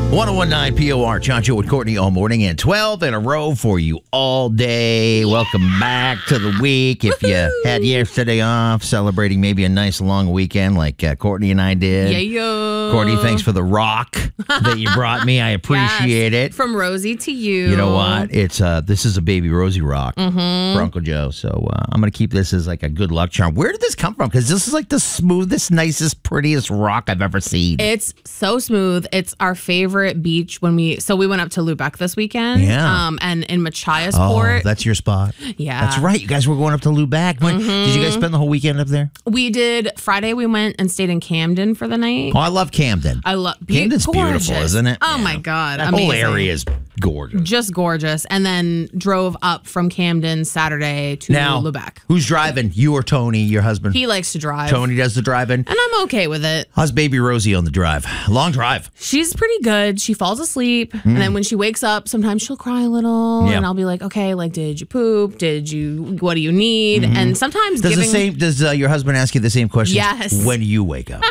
1019 POR, Chancho with Courtney all morning and 12 in a row for you all day. Welcome back to the week. If you had yesterday off, celebrating maybe a nice long weekend like Courtney and I did. Yeah. Courtney, thanks for the rock that you brought me. I appreciate it. From Rosie to you. You know what? It's this is a baby Rosie rock for Uncle Joe. So I'm going to keep this as like a good luck charm. Where did this come from? Because this is like the smoothest, nicest, prettiest rock I've ever seen. It's so smooth. It's our favorite beach when we went up to Lubeck this weekend. Yeah. And in Machiasport. Oh, that's your spot. Yeah. That's right. You guys were going up to Lubeck. Did you guys spend the whole weekend up there? We did. Friday we went and stayed in Camden for the night. Oh, I love Camden. I love Camden's gorgeous. beautiful, isn't it? Oh my God. That amazing. whole area is gorgeous. Just gorgeous. And then drove up from Camden Saturday to Lubeck. Who's driving? You or Tony, your husband? He likes to drive. Tony does the driving. And I'm okay with it. How's baby Rosie on the drive? Long drive. She's pretty good. She falls asleep. And then when she wakes up, sometimes she'll cry a little. Yeah. And I'll be like, okay, like, did you poop? What do you need? And sometimes Does your husband ask you the same questions? Yes. When you wake up?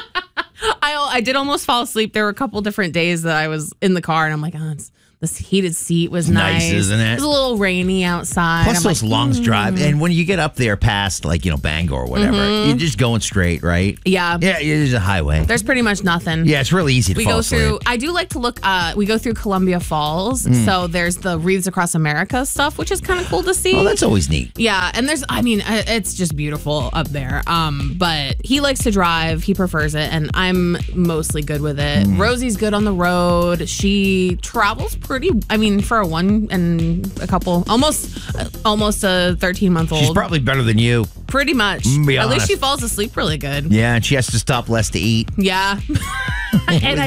I did almost fall asleep. There were a couple different days that I was in the car and I'm like, this heated seat was nice, isn't it? It was a little rainy outside. Plus those long drive, and when you get up there past Bangor or whatever, you're just going straight, right? Yeah. Yeah, there's a highway. There's pretty much nothing. Yeah, it's really easy to fall asleep. I do like to look, we go through Columbia Falls, so there's the Wreaths Across America stuff, which is kind of cool to see. Oh, that's always neat. Yeah, and it's just beautiful up there. But he likes to drive, he prefers it, and I'm mostly good with it. Rosie's good on the road. She travels for a one and a couple, almost a 13-month-old. She's probably better than you. Pretty much. Be At honest. least she falls asleep really good. Yeah, and she has to stop less to eat. Yeah. And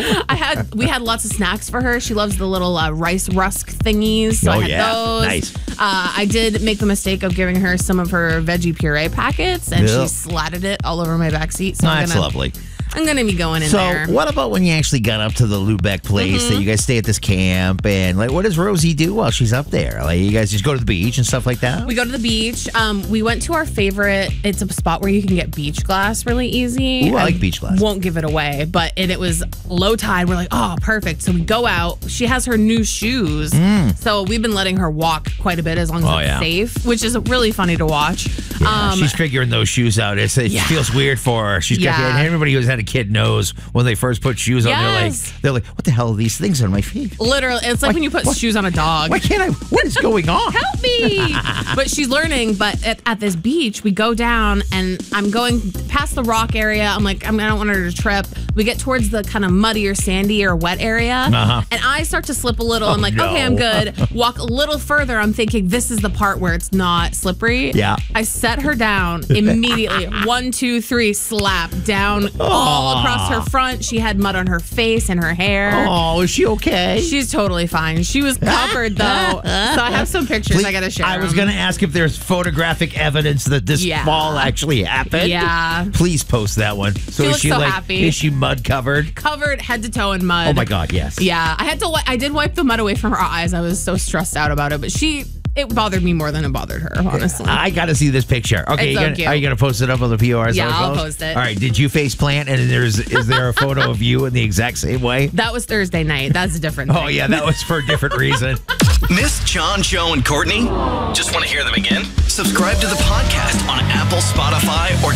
we had lots of snacks for her. She loves the little rice rusk thingies. So I had those. Nice. I did make the mistake of giving her some of her veggie puree packets, and she slatted it all over my back seat. So That's lovely. I'm going to be going in there. So, what about when you actually got up to the Lubeck place that you guys stay at this camp? And, what does Rosie do while she's up there? You guys just go to the beach and stuff like that? We go to the beach. We went to our favorite. It's a spot where you can get beach glass really easy. Ooh, I like beach glass. Won't give it away. But it was low tide. We're like, oh, perfect. So we go out. She has her new shoes. So we've been letting her walk quite a bit as long as it's safe, which is really funny to watch. Yeah, she's figuring those shoes out. It feels weird for her. And everybody who's had a kid knows when they first put shoes on, they're like, what the hell are these things on my feet? Literally, it's like when you put shoes on a dog. Why can't I? What is going on? Help me! But she's learning. But at this beach, we go down, and I'm going past the rock area. I'm like, I don't want her to trip. We get towards the kind of muddy or sandy or wet area, and I start to slip a little. I'm like, okay, I'm good. Walk a little further. I'm thinking this is the part where it's not slippery. Yeah. I set her down immediately. 1, 2, 3, slap down all across her front. She had mud on her face and her hair. Oh, is she okay? She's totally fine. She was covered though. So I have some pictures I gotta share. I was gonna ask if there's photographic evidence that this fall actually happened. Yeah. Please post that one. So she looks so happy. Is she mud covered? Covered head to toe in mud. Oh my God, yes. Yeah. I did wipe the mud away from her eyes. I was so stressed out about it, but it bothered me more than it bothered her, honestly. I got to see this picture. Okay, are you going to post it up on the POR? Yeah, I'll post it. All right, did you face plant and is there a photo of you in the exact same way? That was Thursday night. That's a different thing. Oh, yeah, that was for a different reason. Miss John, Joe, and Courtney? Just want to hear them again? Subscribe to the podcast on Apple, Spotify, or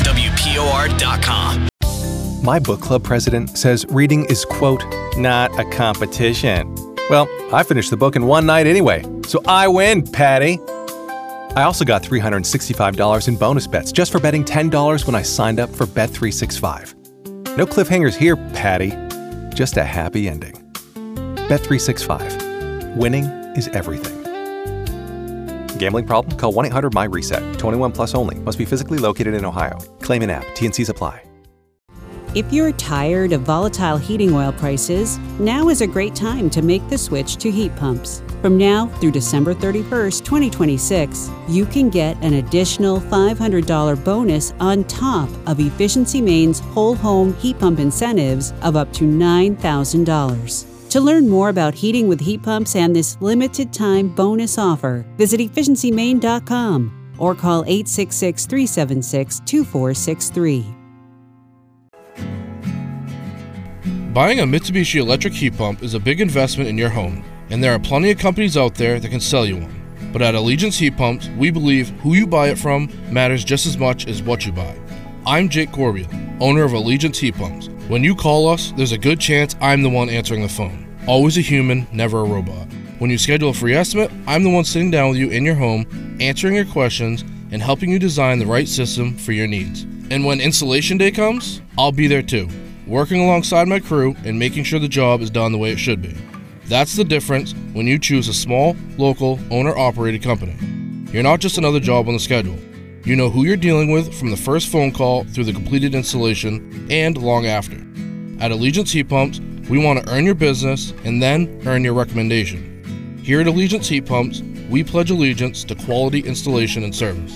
WPOR.com. My book club president says reading is, quote, not a competition. Well, I finished the book in one night anyway, so I win, Patty. I also got $365 in bonus bets just for betting $10 when I signed up for Bet365. No cliffhangers here, Patty. Just a happy ending. Bet365. Winning is everything. Gambling problem? Call 1-800-MY-RESET. 21 plus only. Must be physically located in Ohio. Claim in app. T&Cs apply. If you're tired of volatile heating oil prices, now is a great time to make the switch to heat pumps. From now through December 31st, 2026, you can get an additional $500 bonus on top of Efficiency Maine's whole home heat pump incentives of up to $9,000. To learn more about heating with heat pumps and this limited time bonus offer, visit efficiencymaine.com or call 866-376-2463. Buying a Mitsubishi electric heat pump is a big investment in your home, and there are plenty of companies out there that can sell you one. But at Allegiance Heat Pumps, we believe who you buy it from matters just as much as what you buy. I'm Jake Corbiel, owner of Allegiance Heat Pumps. When you call us, there's a good chance I'm the one answering the phone. Always a human, never a robot. When you schedule a free estimate, I'm the one sitting down with you in your home, answering your questions, and helping you design the right system for your needs. And when installation day comes, I'll be there too, working alongside my crew and making sure the job is done the way it should be. That's the difference when you choose a small, local, owner-operated company. You're not just another job on the schedule. You know who you're dealing with from the first phone call through the completed installation and long after. At Allegiance Heat Pumps, we want to earn your business and then earn your recommendation. Here at Allegiance Heat Pumps, we pledge allegiance to quality installation and service.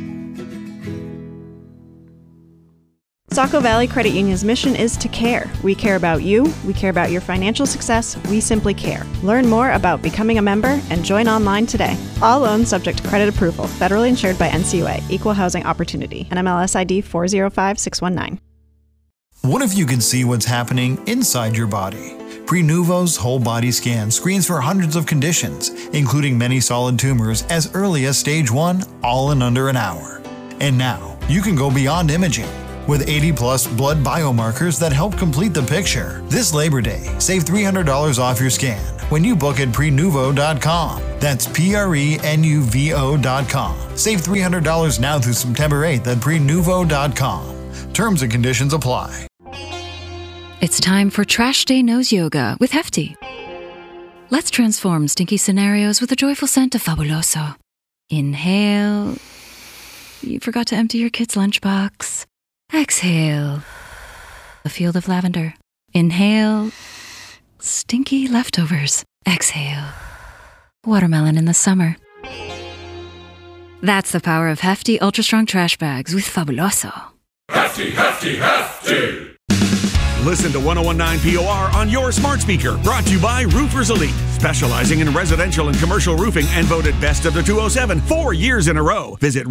Saco Valley Credit Union's mission is to care. We care about you, we care about your financial success, we simply care. Learn more about becoming a member and join online today. All loans subject to credit approval, federally insured by NCUA, Equal Housing Opportunity, NMLS ID 405619. What if you could see what's happening inside your body? Prenuvo's whole body scan screens for hundreds of conditions, including many solid tumors as early as stage 1, all in under an hour. And now, you can go beyond imaging. With 80-plus blood biomarkers that help complete the picture. This Labor Day, save $300 off your scan when you book at Prenuvo.com. That's Prenuvo.com. Save $300 now through September 8th at Prenuvo.com. Terms and conditions apply. It's time for Trash Day Nose Yoga with Hefty. Let's transform stinky scenarios with a joyful scent of Fabuloso. Inhale. You forgot to empty your kid's lunchbox. Exhale. A field of lavender. Inhale. Stinky leftovers. Exhale. Watermelon in the summer. That's the power of Hefty Ultra Strong Trash Bags with Fabuloso. Hefty, Hefty, Hefty! Listen to 1019 POR on your smart speaker. Brought to you by Roofers Elite, specializing in residential and commercial roofing and voted best of the 207 4 years in a row. Visit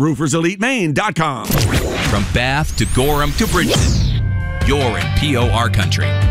rooferselitemaine.com. From Bath to Gorham to Bridgeton, you're in POR country.